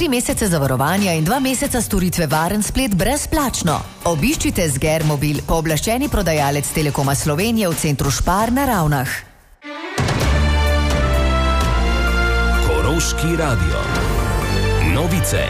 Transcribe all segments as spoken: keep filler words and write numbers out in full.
tri mesece zavarovanja in dva meseca storitve varen splet brezplačno. Obiščite Sgermobil, pooblaščeni prodajalec Telekoma Slovenije v centru Špar na Ravnah. Koroški radio. Novice.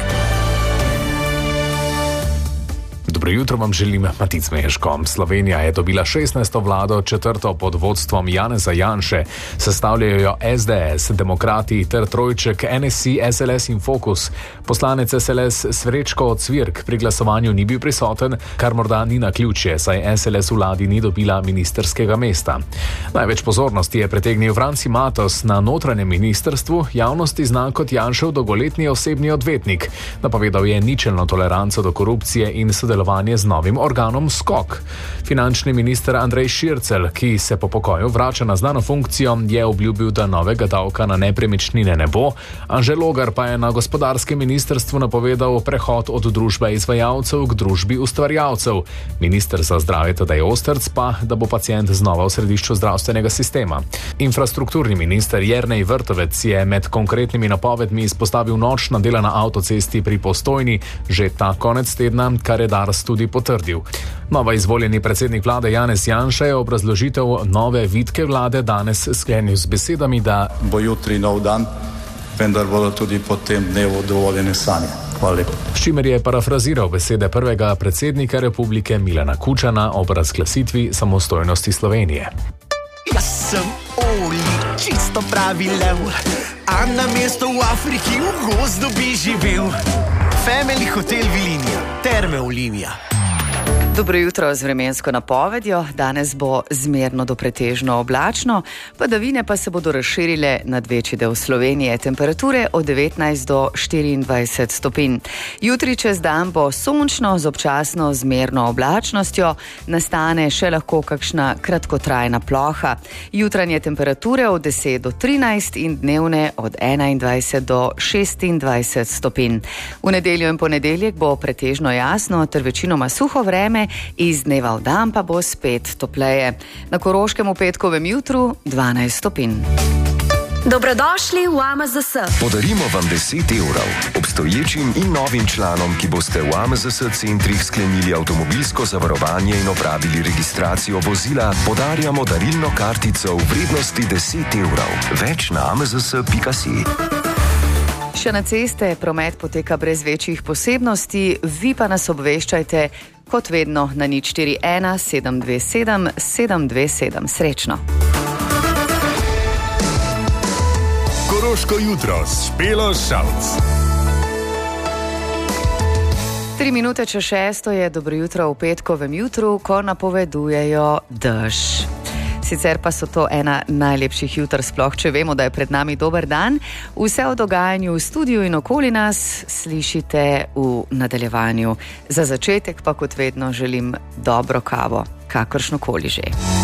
Dobro jutro vam želim, Matic Meško. Slovenija je dobila šestnajsto vlado, četrto pod vodstvom Janeza Janše. Sestavljajo jo S D S, Demokrati ter trojček N S I, S L S in Fokus. Poslanec S L S Srečko Cvirk pri glasovanju ni bil prisoten, kar morda ni naključje, saj S L S v vladi ni dobila ministerskega mesta. Največ pozornosti je pritegnil Franci Matos na notranjem ministrstvu, javnosti znan kot Janšev dolgoletni osebni odvetnik. Napovedal je ničelno toleranco do korupcije in sodelovanje z novim organom Skok. Finančni minister Andrej Šircelj, ki se po pokoju vrača na znano funkcijo, je obljubil, da novega davka na nepremičnine ne bo. Anže Logar pa je na gospodarskem ministrstvu napovedal prehod od družbe izvajalcev k družbi ustvarjalcev. Minister za zdravje Tadej Osterc pa, da bo pacient znova v središču zdravstvenega sistema. Infrastrukturni minister Jernej Vrtovec je med konkretnimi napovedmi izpostavil nočna dela na avtocesti pri Postojni že ta konec tedna, kar je Dars tudi potrdil. Nova izvoljeni predsednik vlade Janez Janša je obrazložitev nove vitke vlade danes sklenil z besedami, da bo jutri nov dan, vendar bodo tudi po tem dnevu dovoljene sanje. Hvala lepa. S čimer je parafraziral besede prvega predsednika republike Milana Kučana ob razglasitvi samostojnosti Slovenije. Jaz sem Oli, čisto pravi lev, a na mesto v Afriki v gozdu bi živel. Family Hotel Vilinija, Terme Olimija. Dobro jutro z vremensko napovedjo. Danes bo zmerno do pretežno oblačno, padavine pa se bodo razširile nad večji del Slovenije. Temperature od devetnajst do štiriindvajset stopinj. Jutri čez dan bo sončno z občasno zmerno oblačnostjo, nastane še lahko kakšna kratkotrajna ploha. Jutranje temperature od deset do trinajst in dnevne od enaindvajset do šestindvajset stopinj. V nedeljo in ponedeljek bo pretežno jasno ter večinoma suho vreme, iz dneva v dan pa bo spet topleje. Na Koroškem v petkovem jutru dvanajst stopinj. Dobrodošli v A M Z S. Podarimo vam deset evrov. Obstoječim in novim članom, ki boste v A M Z S centrih sklenili avtomobilsko zavarovanje in opravili registracijo vozila, podarjamo darilno kartico v vrednosti deset evrov. Več na a m z s pika si. Še na ceste promet poteka brez večjih posebnosti, vi pa nas obveščajte kot vedno na nič štiri ena sedem dve sedem sedem dve sedem. Srečno. Koroško jutro s Špelo Šalc. Tri minute čez šesto je dobro jutro v petkovem jutru, ko napovedujejo dež. Sicer pa so to ena najlepših jutr, sploh če vemo, da je pred nami dober dan. Vse o dogajanju v studiu in okoli nas slišite v nadaljevanju. Za začetek pa kot vedno želim dobro kavo, kakršnokoli že.